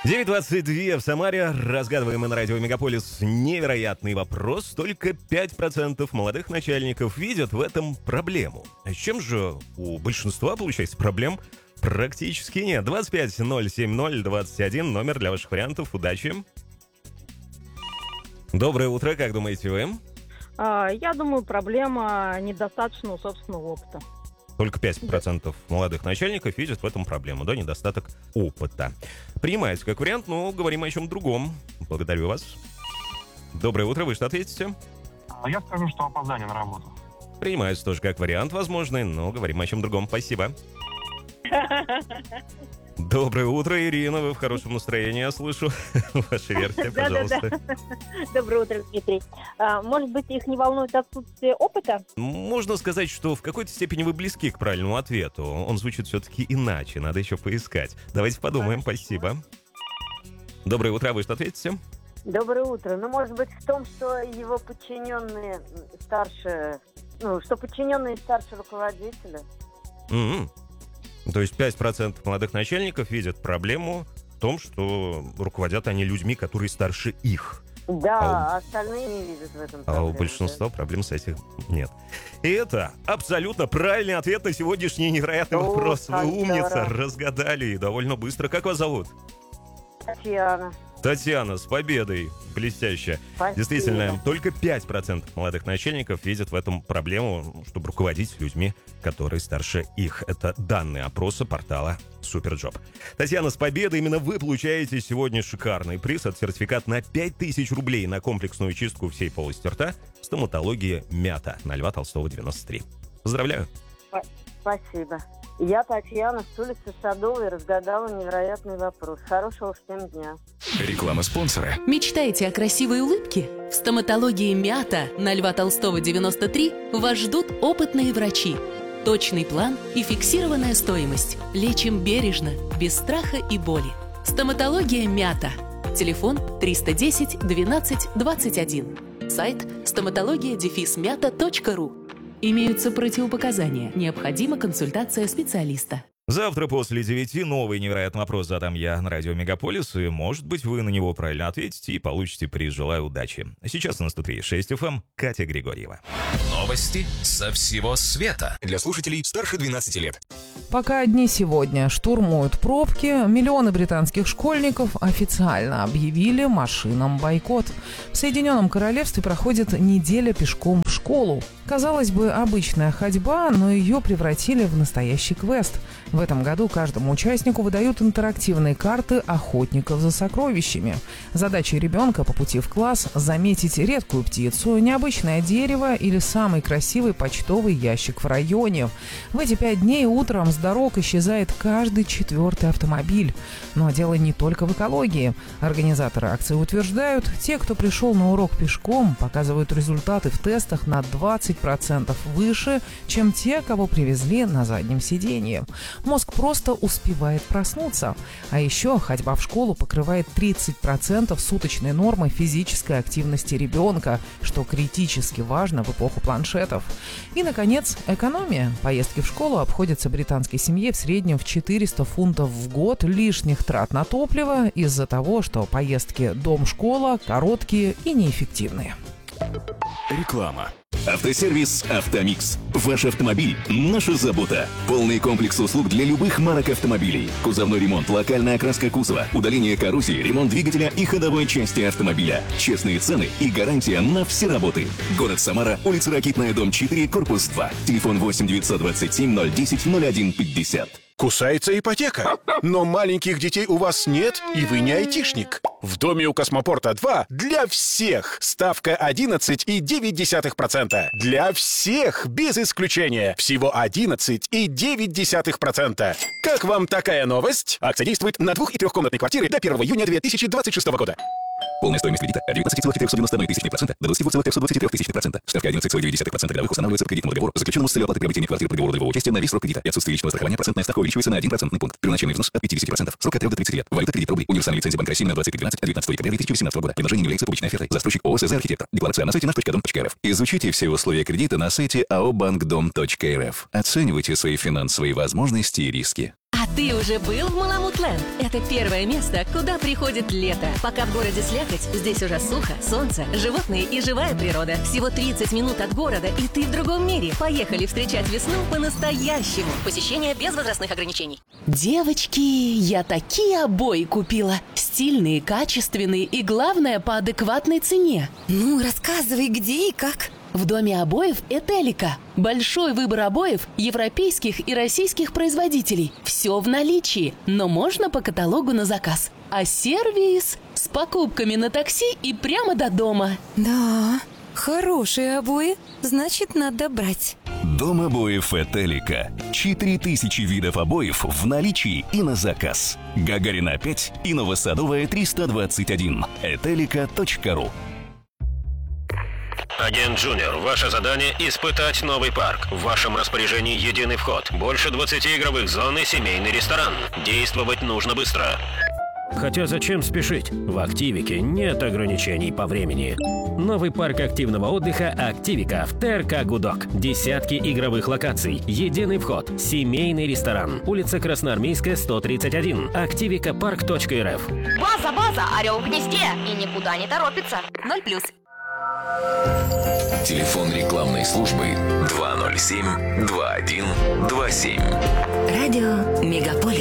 9:22 в Самаре. Разгадываем мы на радио Мегаполис невероятный вопрос. Только 5% молодых начальников видят в этом проблему. А с чем же у большинства, получается, проблем практически нет? 25-070-21, номер для ваших вариантов. Удачи. Доброе утро, как думаете вы? Я думаю, проблема недостаточного собственного опыта. Только 5% молодых начальников видят в этом проблему, да, недостаток опыта. Принимается как вариант, но говорим о чем другом. Благодарю вас. Доброе утро, вы что ответите? Я скажу, что опоздание на работу. Принимается тоже как вариант возможный, но говорим о чем другом. Спасибо. Доброе утро, Ирина, вы в хорошем настроении, я слышу. Ваша версия, пожалуйста. Доброе утро, Дмитрий. Может быть, их не волнует отсутствие опыта? Можно сказать, что в какой-то степени вы близки к правильному ответу. Он звучит все-таки иначе, надо еще поискать. Давайте подумаем, спасибо. Доброе утро, вы что ответите? Доброе утро. Может быть, в том, что его подчиненные старше... что подчиненные старше руководителя? То есть 5% молодых начальников видят проблему в том, что руководят они людьми, которые старше их. Да, остальные не видят в этом проблемы. А у большинства проблем с этим нет. И это абсолютно правильный ответ на сегодняшний невероятный вопрос. Вы умница, разгадали и довольно быстро. Как вас зовут? Татьяна. Татьяна, с победой. Блестяще. Спасибо. Действительно, только 5% молодых начальников видят в этом проблему, чтобы руководить людьми, которые старше их. Это данные опроса портала Суперджоп. Татьяна, с победой. Именно вы получаете сегодня шикарный приз от сертификат на 5000 рублей на комплексную чистку всей полости рта стоматология Мята на Льва Толстого, 93. Поздравляю. Спасибо. Я, Татьяна, с улицы Садовой, разгадала невероятный вопрос. Хорошего всем дня. Реклама спонсора. Мечтаете о красивой улыбке? В стоматологии Мята на Льва Толстого, 93 вас ждут опытные врачи. Точный план и фиксированная стоимость. Лечим бережно, без страха и боли. Стоматология Мята. Телефон 310 12 21. Сайт стоматология-мята.ру. Имеются противопоказания. Необходима консультация специалиста. Завтра после 9 новый невероятный вопрос задам я на радио Мегаполис, и, может быть, вы на него правильно ответите и получите приз. Желаю удачи. А сейчас на 103.6 FM Катя Григорьева. Новости со всего света. Для слушателей старше 12 лет. Пока одни сегодня штурмуют пробки, миллионы британских школьников официально объявили машинам бойкот. В Соединенном Королевстве проходит неделя пешком в школу. Казалось бы, обычная ходьба, но ее превратили в настоящий квест. В этом году каждому участнику выдают интерактивные карты охотников за сокровищами. Задача ребенка по пути в класс – заметить редкую птицу, необычное дерево или самый красивый почтовый ящик в районе. В эти 5 дней утром с дорог исчезает каждый 4-й автомобиль. Но дело не только в экологии. Организаторы акции утверждают, те, кто пришел на урок пешком, показывают результаты в тестах на 20% выше, чем те, кого привезли на заднем сиденье. Мозг просто успевает проснуться. А еще ходьба в школу покрывает 30% суточной нормы физической активности ребенка, что критически важно в эпоху планшетов. И, наконец, экономия. Поездки в школу обходятся британской семье в среднем в 400 фунтов в год лишних трат на топливо из-за того, что поездки дом-школа короткие и неэффективные. Реклама. Автосервис «Автомикс». Ваш автомобиль – наша забота. Полный комплекс услуг для любых марок автомобилей. Кузовной ремонт, локальная окраска кузова, удаление коррозии, ремонт двигателя и ходовой части автомобиля. Честные цены и гарантия на все работы. Город Самара, улица Ракитная, дом 4, корпус 2. Телефон 8 927 010 01 50. Кусается ипотека. Но маленьких детей у вас нет, и вы не айтишник. В доме у Космопорта 2 для всех ставка 11,9%. Для всех, без исключения. Всего 11,9%. Как вам такая новость? Акция действует на 2- и 3-комнатные квартиры до 1 июня 2026 года. Полная стоимость кредита от 19,491% до 22,323%. Ставка 11,9% годовых устанавливается по кредитному договору, заключенному с целью оплаты приобретения квартиры по договору долевого участия на весь срок кредита. И отсутствие личного страхования процентная ставка увеличивается на 1% пункт. Первоначальный взнос от 50%. Срок от 3 до 30 лет. Валюта кредит рубль. Универсальная лицензия Банка России на 2012 от 19 декабря 2018 года. Предложение не является публичной офертой. Застройщик ООО «СЗ Архитектор». Декларация на сайте наш.дом.рф. Изучите все условия кредита на сайте aobankdom.rf. Оценивайте свои финансовые возможности и риски. А ты уже был в Маламут-ленд? Это первое место, куда приходит лето. Пока в городе слякоть, здесь уже сухо, солнце, животные и живая природа. Всего 30 минут от города, и ты в другом мире. Поехали встречать весну по-настоящему. Посещение без возрастных ограничений. Девочки, я такие обои купила. Стильные, качественные и, главное, по адекватной цене. Ну, рассказывай, где и как. В доме обоев «Этелика». Большой выбор обоев европейских и российских производителей. Все в наличии, но можно по каталогу на заказ. А сервис с покупками на такси и прямо до дома. Да, хорошие обои, значит, надо брать. Дом обоев «Этелика». 4000 видов обоев в наличии и на заказ. Гагарина 5 и Новосадовая 321. Этелика.ру. Агент Джуниор, ваше задание – испытать новый парк. В вашем распоряжении единый вход. Больше 20 игровых зон и семейный ресторан. Действовать нужно быстро. Хотя зачем спешить? В Активике нет ограничений по времени. Новый парк активного отдыха «Активика» в ТРК «Гудок». Десятки игровых локаций, единый вход, семейный ресторан. Улица Красноармейская, 131. Активикапарк.рф. База, орел в гнезде и никуда не торопится. 0+. Телефон рекламной службы 207-2127. Радио «Мегаполис».